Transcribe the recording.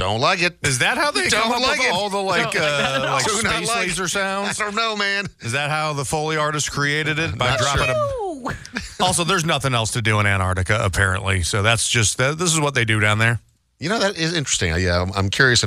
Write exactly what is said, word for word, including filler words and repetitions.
Don't like it. Is that how they Don't come up like with it. all the like Don't like that at uh, all. like Do not space like laser it. sounds? I don't know, man. Is that how the Foley artist created it by Not dropping sure. a? Ooh. Also, there's nothing else to do in Antarctica apparently, so that's just that, this is what they do down there. You know, that is interesting. Yeah, I'm, I'm curious